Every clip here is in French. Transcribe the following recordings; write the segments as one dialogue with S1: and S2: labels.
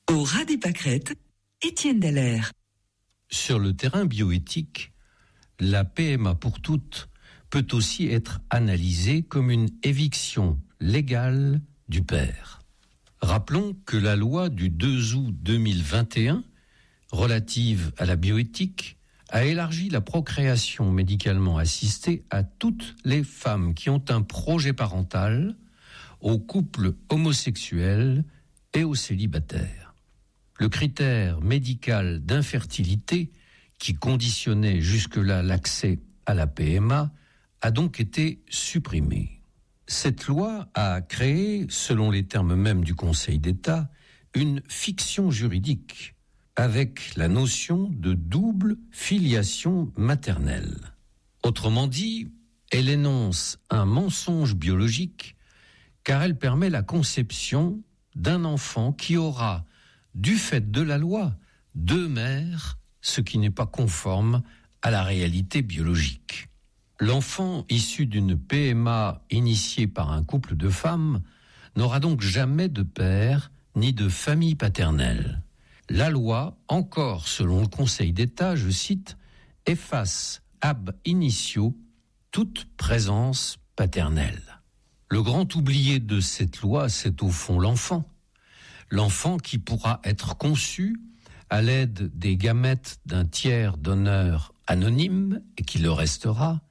S1: Au ras des pâquerettes, Étienne Dallaire.
S2: Sur le terrain bioéthique, la PMA pour toutes peut aussi être analysée comme une éviction légale du père. Rappelons que la loi du 2 août 2021, relative à la bioéthique, a élargi la procréation médicalement assistée à toutes les femmes qui ont un projet parental, aux couples homosexuels et aux célibataires. Le critère médical d'infertilité, qui conditionnait jusque-là l'accès à la PMA, a donc été supprimé. Cette loi a créé, selon les termes mêmes du Conseil d'État, une fiction juridique, avec la notion de double filiation maternelle. Autrement dit, elle énonce un mensonge biologique, car elle permet la conception d'un enfant qui aura, du fait de la loi, 2 mères, ce qui n'est pas conforme à la réalité biologique. L'enfant issu d'une PMA initiée par un couple de femmes n'aura donc jamais de père ni de famille paternelle. La loi, encore selon le Conseil d'État, je cite, efface ab initio toute présence paternelle. Le grand oublié de cette loi, c'est au fond l'enfant. L'enfant qui pourra être conçu à l'aide des gamètes d'un tiers donneur anonyme et qui le restera,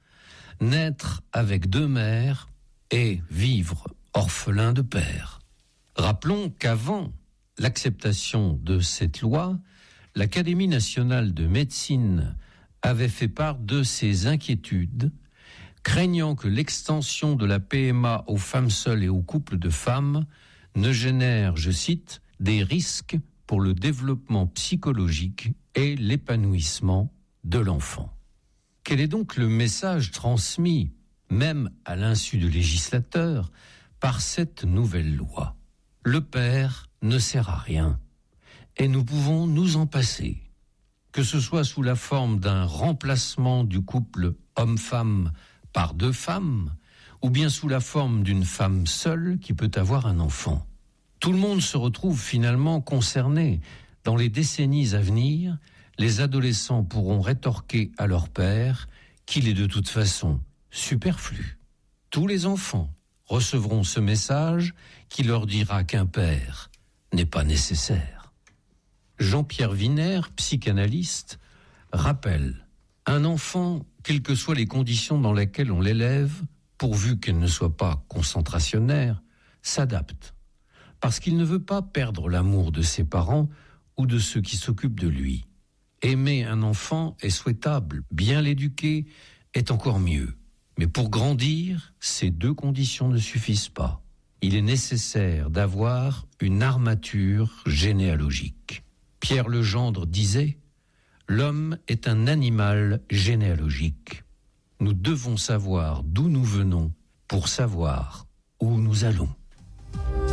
S2: naître avec 2 mères et vivre orphelin de père. Rappelons qu'avant l'acceptation de cette loi, l'Académie nationale de médecine avait fait part de ses inquiétudes, craignant que l'extension de la PMA aux femmes seules et aux couples de femmes ne génère, je cite, des risques pour le développement psychologique et l'épanouissement de l'enfant. Quel est donc le message transmis, même à l'insu du législateur, par cette nouvelle loi ? Le père ne sert à rien, et nous pouvons nous en passer. Que ce soit sous la forme d'un remplacement du couple homme-femme par 2 femmes, ou bien sous la forme d'une femme seule qui peut avoir un enfant. Tout le monde se retrouve finalement concerné. Dans les décennies à venir, les adolescents pourront rétorquer à leur père qu'il est de toute façon superflu. Tous les enfants recevront ce message qui leur dira qu'un père n'est pas nécessaire. Jean-Pierre Wiener, psychanalyste, rappelle « Un enfant, quelles que soient les conditions dans lesquelles on l'élève, pourvu qu'elle ne soit pas concentrationnaire, s'adapte, parce qu'il ne veut pas perdre l'amour de ses parents ou de ceux qui s'occupent de lui. Aimer un enfant est souhaitable, bien l'éduquer est encore mieux. Mais pour grandir, ces 2 conditions ne suffisent pas. Il est nécessaire d'avoir une armature généalogique. Pierre Legendre disait « L'homme est un animal généalogique. Nous devons savoir d'où nous venons pour savoir où nous allons. »